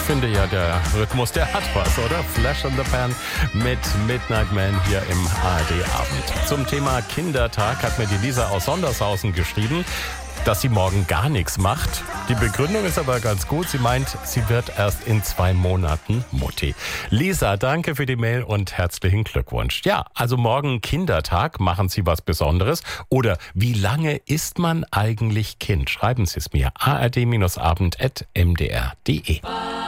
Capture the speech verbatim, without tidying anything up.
finde ja, der Rhythmus, der hat was, oder? Flash in the Pan mit Midnight Man hier im A R D-Abend. Zum Thema Kindertag hat mir die Lisa aus Sondershausen geschrieben, dass sie morgen gar nichts macht. Die Begründung ist aber ganz gut. Sie meint, sie wird erst in zwei Monaten Mutti. Lisa, danke für die Mail und herzlichen Glückwunsch. Ja, also morgen Kindertag. Machen Sie was Besonderes? Oder wie lange ist man eigentlich Kind? Schreiben Sie es mir. a r d abend punkt m d r punkt d e